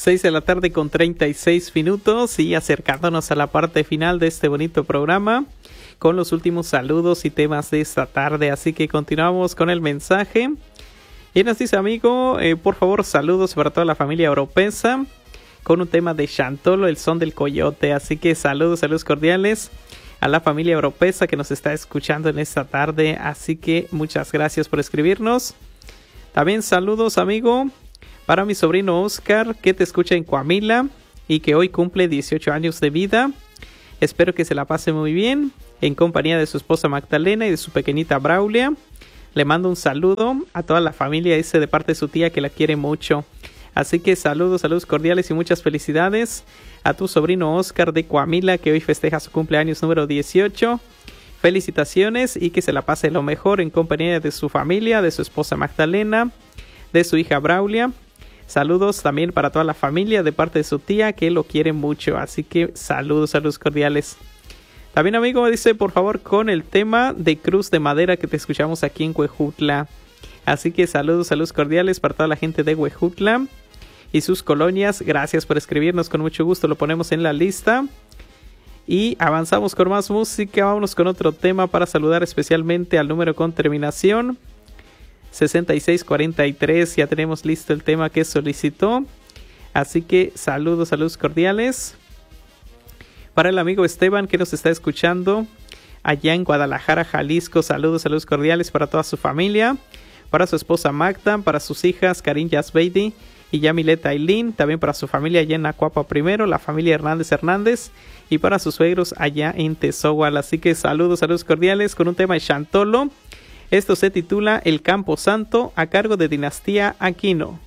6 de la tarde con 36 minutos y acercándonos a la parte final de este bonito programa con los últimos saludos y temas de esta tarde. Así que continuamos con el mensaje. Y nos dice, amigo, por favor, saludos para toda la familia Oropesa con un tema de Chantolo, el son del coyote. Así que saludos cordiales a la familia Oropesa que nos está escuchando en esta tarde. Así que muchas gracias por escribirnos. También saludos, amigo, para mi sobrino Oscar, que te escucha en Coamila y que hoy cumple 18 años de vida. Espero que se la pase muy bien en compañía de su esposa Magdalena y de su pequeñita Braulia. Le mando un saludo a toda la familia, ese de parte de su tía que la quiere mucho. Así que saludos cordiales y muchas felicidades a tu sobrino Oscar de Coamila, que hoy festeja su cumpleaños número 18. Felicitaciones y que se la pase lo mejor en compañía de su familia, de su esposa Magdalena, de su hija Braulia. Saludos también para toda la familia de parte de su tía que lo quiere mucho. Así que saludos cordiales. También, amigo, me dice, por favor, con el tema de Cruz de Madera que te escuchamos aquí en Huejutla. Así que saludos cordiales para toda la gente de Huejutla y sus colonias. Gracias por escribirnos, con mucho gusto lo ponemos en la lista. Y avanzamos con más música. Vámonos con otro tema para saludar especialmente al número con terminación 6643. Ya tenemos listo el tema que solicitó. Así que saludos cordiales para el amigo Esteban que nos está escuchando allá en Guadalajara, Jalisco. Saludos cordiales para toda su familia, para su esposa Magda, para sus hijas Karin Yasbeidi y Yamilet Ailín, también para su familia allá en Acuapa primero, la familia Hernández y para sus suegros allá en Tezohual. Así que saludos cordiales con un tema de Chantolo. Esto se titula El Campo Santo, a cargo de Dinastía Aquino.